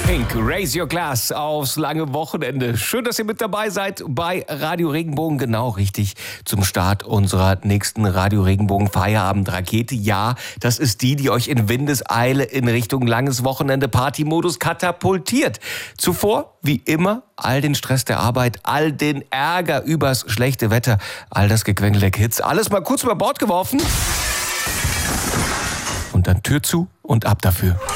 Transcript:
Pink, Raise Your Glass aufs lange Wochenende. Schön, dass ihr mit dabei seid bei Radio Regenbogen. Genau richtig zum Start unserer nächsten Radio Regenbogen Feierabend-Rakete. Ja, das ist die euch in Windeseile in Richtung langes Wochenende Partymodus katapultiert. Zuvor, wie immer, all den Stress der Arbeit, all den Ärger übers schlechte Wetter, all das Gequengel der Kids, alles mal kurz über Bord geworfen und dann Tür zu und ab dafür.